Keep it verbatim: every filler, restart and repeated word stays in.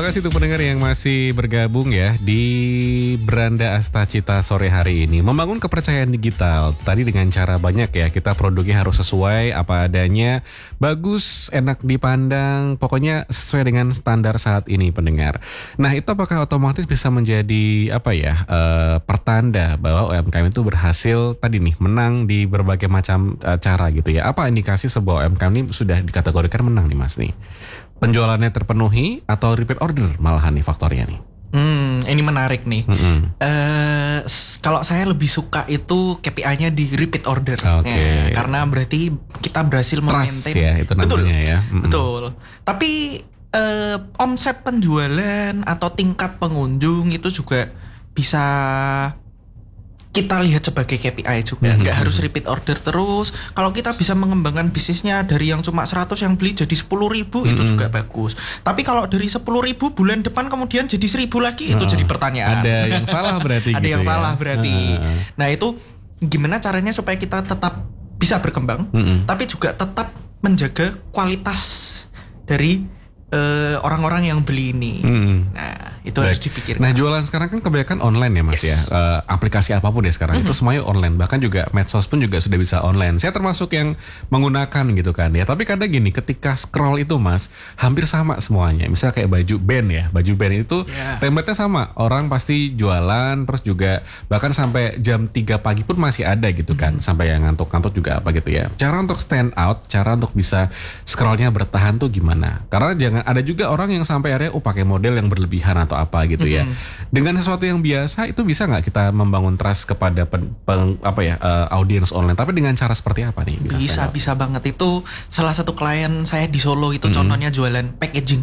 kasih untuk pendengar yang masih bergabung ya di Beranda Astacita sore hari ini. Membangun kepercayaan digital. Tadi dengan cara banyak ya, kita produknya harus sesuai apa adanya, bagus, enak dipandang, pokoknya sesuai dengan standar saat ini pendengar. Nah itu apakah otomatis bisa menjadi apa ya, uh, pertanda bahwa U M K M itu berhasil tadi nih menang di berbagai macam uh, cara gitu ya. Apa indikasi sebuah U M K M ini sudah dikategorikan menang nih Mas nih? Penjualannya terpenuhi atau repeat order malahan nih faktornya nih? Hmm, ini menarik nih. Mm-hmm. Uh, kalau saya lebih suka itu K P I-nya di repeat order. Oke. Okay. Ya, karena berarti kita berhasil trust memaintain. Ya itu namanya betul, ya. Mm-hmm. Betul. Tapi uh, omset penjualan atau tingkat pengunjung itu juga bisa kita lihat sebagai K P I juga. Mm-hmm. Nggak harus repeat order terus. Kalau kita bisa mengembangkan bisnisnya dari yang cuma seratus yang beli jadi sepuluh ribu, mm-hmm. itu juga bagus. Tapi kalau dari sepuluh ribu bulan depan kemudian jadi seribu lagi, itu oh, jadi pertanyaan. Ada yang salah berarti. Ada gitu yang ya? salah berarti. Uh. Nah itu gimana caranya supaya kita tetap bisa berkembang, mm-hmm. tapi juga tetap menjaga kualitas dari uh, orang-orang yang beli ini. Mm-hmm. Nah itu Baik. harus dipikirkan. Nah jualan sekarang kan kebanyakan online ya Mas yes. ya. Uh, aplikasi apapun ya sekarang mm-hmm. itu semuanya online. Bahkan juga medsos pun juga sudah bisa online. Saya termasuk yang menggunakan gitu kan ya. Tapi kadang gini, ketika scroll itu Mas, hampir sama semuanya. Misalnya kayak baju band ya. Baju band itu yeah. template-nya sama. Orang pasti jualan, terus juga bahkan sampai jam tiga pagi pun masih ada gitu kan. Mm-hmm. Sampai yang ngantuk-ngantuk juga apa gitu ya. Cara untuk stand out, cara untuk bisa scrollnya bertahan tuh gimana? Karena jangan ada juga orang yang sampai akhirnya oh pakai model yang berlebihan atau apa gitu ya. Mm-hmm. Dengan sesuatu yang biasa itu bisa nggak kita membangun trust kepada pen, pen, apa ya uh, audiens online? Tapi dengan cara seperti apa nih? Bisa bisa, bisa banget. Itu salah satu klien saya di Solo itu mm-hmm. contohnya jualan packaging.